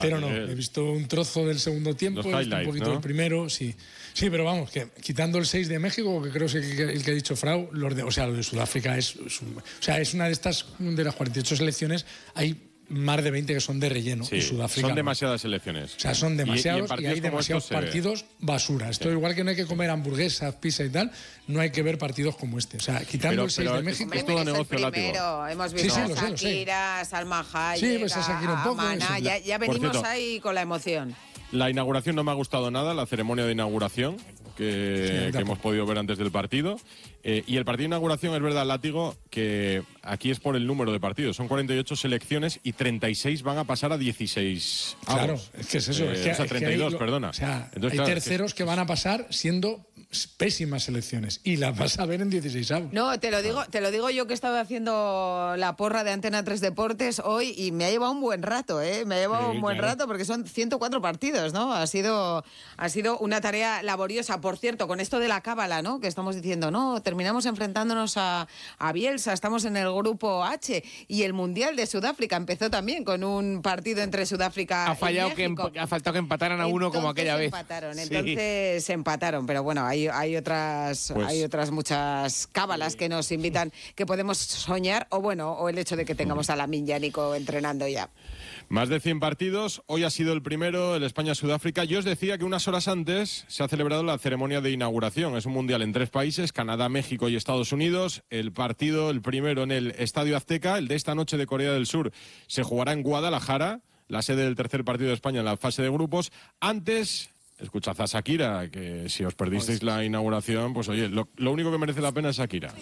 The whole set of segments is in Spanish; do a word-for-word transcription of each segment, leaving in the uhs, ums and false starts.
Pero no, he visto un trozo del segundo tiempo, he visto un poquito ¿no? del primero, sí. Sí, pero vamos, que quitando el seis de México, que creo que es el que ha dicho Frau, los de, o sea, lo de Sudáfrica es, es, un, o sea, es una de estas, de las cuarenta y ocho selecciones, hay más de veinte que son de relleno. Sí, y Sudáfrica son demasiadas selecciones. O sea, son demasiados y, y, y hay demasiados partidos ve. basura. Esto sí. Igual que no hay que comer hamburguesas, pizza y tal, no hay que ver partidos como este. O sea, quitando pero, el seis pero de México... Es todo negocio látigo. Hemos visto sí, sí, a lo sé, lo sé. Shakira, Salma Hayek, sí, pues a, Shakira un poco, a Maná, ya, ya venimos cierto, ahí con la emoción. La inauguración no me ha gustado nada, la ceremonia de inauguración que, sí, que hemos podido ver antes del partido. Eh, y el partido de inauguración, es verdad, látigo, que aquí es por el número de partidos. Son cuarenta y ocho selecciones y treinta y seis van a pasar a dieciséis. Claro, es que es eso. Eh, es que, o sea, treinta y dos, es que hay, perdona. O sea, Entonces, hay claro, terceros que, que van a pasar siendo pésimas selecciones y las vas a ver en dieciséis avos. No, te lo digo, te lo digo yo que estaba haciendo la porra de Antena tres Deportes hoy y me ha llevado un buen rato, ¿eh? Me ha llevado sí, un buen claro. rato porque son ciento cuatro partidos, ¿no? Ha sido, ha sido una tarea laboriosa. Por cierto, con esto de la cábala, ¿no? Que estamos diciendo, no, terminamos enfrentándonos a, a Bielsa, estamos en el grupo H y el Mundial de Sudáfrica empezó también con un partido entre Sudáfrica ha fallado y México. Que ha faltado que empataran a uno entonces como aquella vez. Empataron, entonces sí. se empataron, pero bueno, hay, hay otras pues, hay otras muchas cábalas sí. que nos invitan, que podemos soñar, o bueno, o el hecho de que tengamos a Lamine y a Nico entrenando ya. Más de cien partidos, hoy ha sido el primero, el España-Sudáfrica. Yo os decía que unas horas antes se ha celebrado la ceremonia de inauguración. Es un mundial en tres países, Canadá, México y Estados Unidos. El partido, el primero en el Estadio Azteca, el de esta noche de Corea del Sur, se jugará en Guadalajara, la sede del tercer partido de España en la fase de grupos. Antes... Escuchad a Shakira, que si os perdisteis la inauguración, pues oye, lo, lo único que merece la pena es Shakira.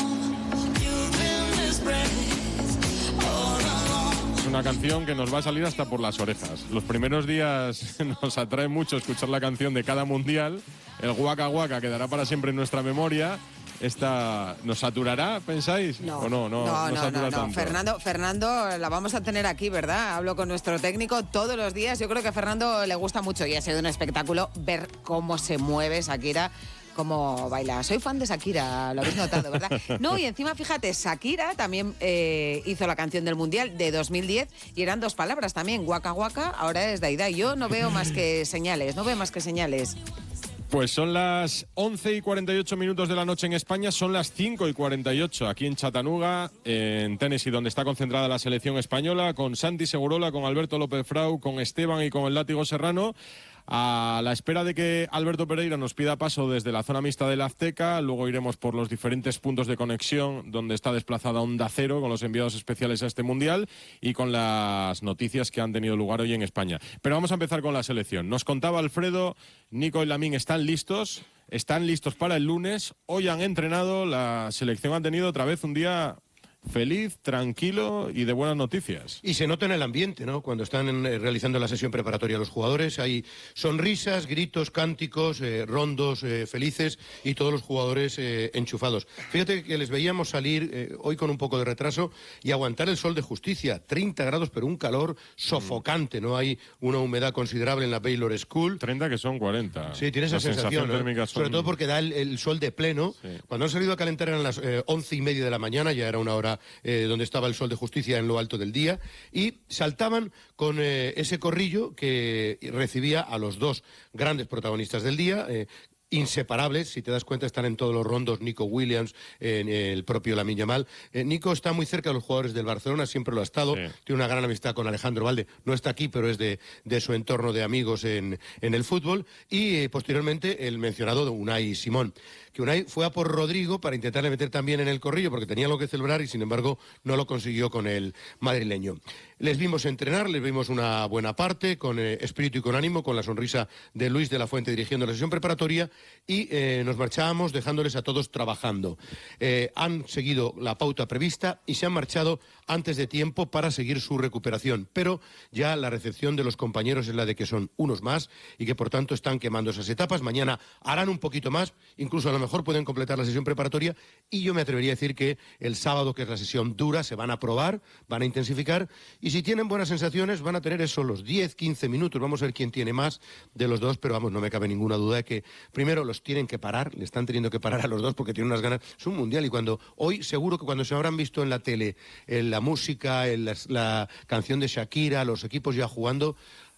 Es una canción que nos va a salir hasta por las orejas. Los primeros días nos atrae mucho escuchar la canción de cada mundial. El Waka Waka quedará para siempre en nuestra memoria. Esta ¿nos saturará, pensáis? No, ¿O no? No, no, no, no, satura no, no. tanto. Fernando, Fernando la vamos a tener aquí, ¿verdad? Hablo con nuestro técnico todos los días. Yo creo que a Fernando le gusta mucho y ha sido un espectáculo ver cómo se mueve Shakira, cómo baila. Soy fan de Shakira, lo habéis notado, ¿verdad? No, y encima, fíjate, Shakira también eh, hizo la canción del Mundial de dos mil diez y eran dos palabras también, Waka Waka, ahora es Daida. Yo no veo más que señales, no veo más que señales. Pues son las once y cuarenta y ocho minutos de la noche en España, son las cinco y cuarenta y ocho aquí en Chattanooga, en Tennessee, donde está concentrada la selección española, con Santi Segurola, con Alberto López Frau, con Esteban y con el Látigo Serrano. A la espera de que Alberto Pereira nos pida paso desde la zona mixta del Azteca, luego iremos por los diferentes puntos de conexión donde está desplazada Onda Cero con los enviados especiales a este Mundial y con las noticias que han tenido lugar hoy en España. Pero vamos a empezar con la selección. Nos contaba Alfredo, Nico y Lamine están listos, están listos para el lunes. Hoy han entrenado, la selección ha tenido otra vez un día feliz, tranquilo y de buenas noticias. Y se nota en el ambiente, ¿no? Cuando están eh, realizando la sesión preparatoria los jugadores, hay sonrisas, gritos, cánticos, eh, rondos eh, felices y todos los jugadores eh, enchufados. Fíjate que les veíamos salir eh, hoy con un poco de retraso y aguantar el sol de justicia, treinta grados, pero un calor sofocante, ¿no? Hay una humedad considerable en la Baylor School. treinta que son cuarenta. Sí, tiene esa la sensación, sensación ¿no? son... Sobre todo porque da el, el sol de pleno. Sí. Cuando han salido a calentar eran las eh, once y media de la mañana, ya era una hora Eh, donde estaba el sol de justicia en lo alto del día, y saltaban con eh, ese corrillo que recibía a los dos grandes protagonistas del día, eh, inseparables, si te das cuenta están en todos los rondos, Nico Williams, eh, el propio Lamine Yamal. Eh, Nico está muy cerca de los jugadores del Barcelona, siempre lo ha estado, sí. Tiene una gran amistad con Alejandro Valde, no está aquí, pero es de, de su entorno de amigos en, en el fútbol, y eh, posteriormente el mencionado de Unai Simón, que Unai fue a por Rodrigo para intentarle meter también en el corrillo, porque tenía lo que celebrar y sin embargo no lo consiguió con el madrileño. Les vimos entrenar, les vimos una buena parte, con eh, espíritu y con ánimo, con la sonrisa de Luis de la Fuente dirigiendo la sesión preparatoria, y eh, nos marchábamos dejándoles a todos trabajando. Eh, han seguido la pauta prevista y se han marchado antes de tiempo para seguir su recuperación, pero ya la recepción de los compañeros es la de que son unos más y que por tanto están quemando esas etapas. Mañana harán un poquito más, incluso a lo mejor pueden completar la sesión preparatoria, y yo me atrevería a decir que el sábado, que es la sesión dura, se van a probar, van a intensificar, y si tienen buenas sensaciones van a tener eso, los diez, quince minutos, vamos a ver quién tiene más de los dos, pero vamos, no me cabe ninguna duda de que primero los tienen que parar, le están teniendo que parar a los dos porque tienen unas ganas, es un mundial, y cuando hoy seguro que cuando se habrán visto en la tele en la la música, el- la, la canción de Shakira, los equipos ya jugando.